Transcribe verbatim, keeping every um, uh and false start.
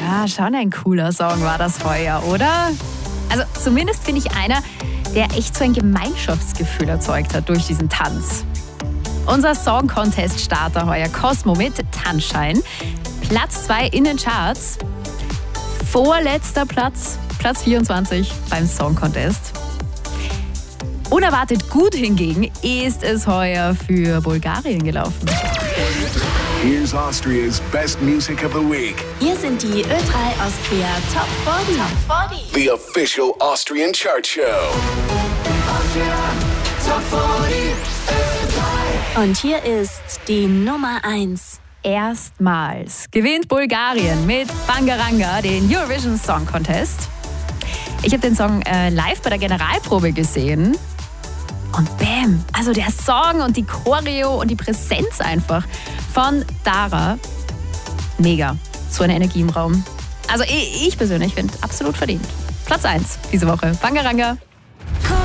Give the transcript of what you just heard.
Ja, schon ein cooler Song war das heuer, oder? Also zumindest finde ich einer, der echt so ein Gemeinschaftsgefühl erzeugt hat durch diesen Tanz. Unser Song-Contest-Starter heuer Cosmo mit Tanzschein. Platz zwei in den Charts. Vorletzter Platz, Platz vierundzwanzig beim Song-Contest. Unerwartet gut hingegen ist es heuer für Bulgarien gelaufen. Here's Austria's best music of the week. Hier sind die Ö drei Austria Top vierzig. Top vierzig. The official Austrian chart show. Austria Top vierzig. Ö drei. Und hier ist die Nummer eins. Erstmals gewinnt Bulgarien mit Bangaranga den Eurovision Song Contest. Ich habe den Song äh, live bei der Generalprobe gesehen. Und bam, also der Song und die Choreo und die Präsenz einfach von Dara. Mega, so eine Energie im Raum. Also ich, ich persönlich finde absolut verdient. Platz eins diese Woche, Bangaranga.